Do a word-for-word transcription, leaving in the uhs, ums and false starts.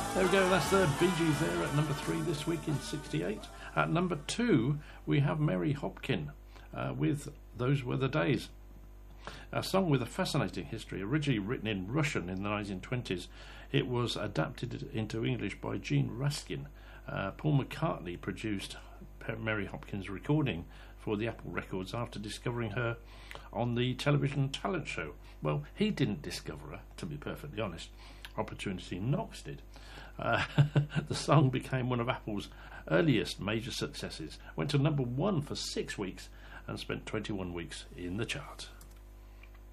There we go, that's the Bee Gees there at number three this week in sixty-eight. At number two, we have Mary Hopkin uh, with Those Were the Days. A song with a fascinating history. Originally written in Russian in the nineteen twenties, it was adapted into English by Gene Raskin. Uh, Paul McCartney produced Mary Hopkin's recording for the Apple Records after discovering her on the television talent show. Well, he didn't discover her, to be perfectly honest. Opportunity Knox did. Uh, the song became one of Apple's earliest major successes, went to number one for six weeks and spent twenty-one weeks in the chart.